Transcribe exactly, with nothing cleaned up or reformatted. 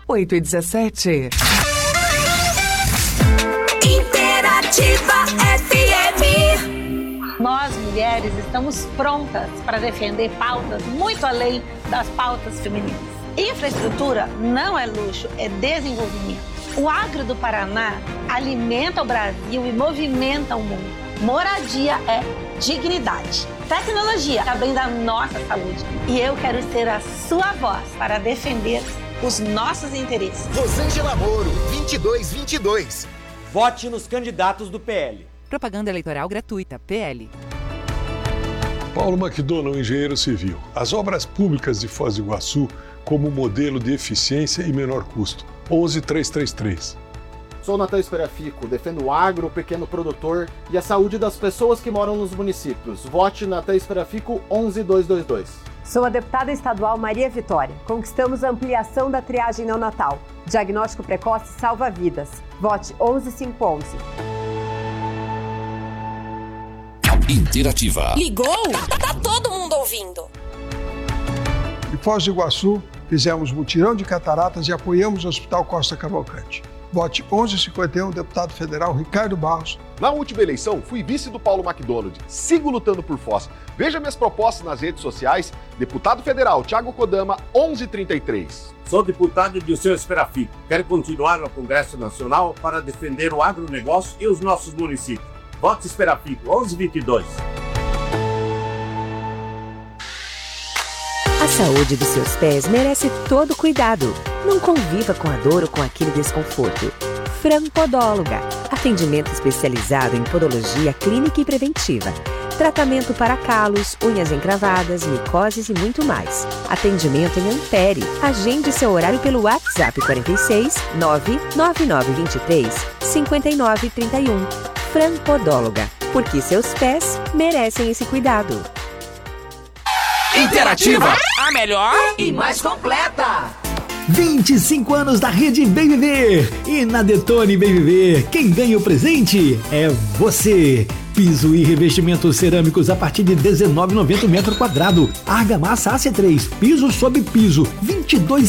oito e dezessete. Interativa F M. Nós, mulheres, estamos prontas para defender pautas muito além das pautas femininas. Infraestrutura não é luxo, é desenvolvimento. O agro do Paraná alimenta o Brasil e movimenta o mundo. Moradia é dignidade. Tecnologia também da nossa saúde. E eu quero ser a sua voz para defender os nossos interesses. Rosângela Moro, vinte e dois vinte e dois. Vote nos candidatos do P L. Propaganda eleitoral gratuita, P L. Paulo McDonald, engenheiro civil. As obras públicas de Foz do Iguaçu como modelo de eficiência e menor custo. onze três três três. Sou Natan Esperafico, defendo o agro, o pequeno produtor e a saúde das pessoas que moram nos municípios. Vote Natan Esperafico onze dois dois dois. Sou a deputada estadual Maria Vitória. Conquistamos a ampliação da triagem neonatal. Diagnóstico precoce salva vidas. Vote onze cinco onze. Interativa. Ligou? Tá todo mundo ouvindo. Em Foz do Iguaçu, fizemos mutirão de cataratas e apoiamos o Hospital Costa Cavalcante. Vote onze cinquenta e um, deputado federal Ricardo Barros. Na última eleição, fui vice do Paulo McDonald. Sigo lutando por Foz. Veja minhas propostas nas redes sociais. Deputado federal Thiago Kodama, onze trinta e três. Sou deputado de Dirceu Esperafico. Quero continuar no Congresso Nacional para defender o agronegócio e os nossos municípios. Vote Esperafico, onze vinte e dois. A saúde dos seus pés merece todo cuidado. Não conviva com a dor ou com aquele desconforto. Franpodóloga. Atendimento especializado em podologia clínica e preventiva. Tratamento para calos, unhas encravadas, micoses e muito mais. Atendimento em Ampere. Agende seu horário pelo WhatsApp quarenta e seis, nove nove nove dois três, cinco nove três um. Franpodóloga. Porque seus pés merecem esse cuidado. Interativa, a melhor e mais completa. vinte e cinco anos da rede Bem Viver. E na Detone Bem Viver, quem ganha o presente é você. Piso e revestimentos cerâmicos a partir de dezenove reais e noventa centavos metro quadrado. Argamassa A C três, piso sob piso, vinte e dois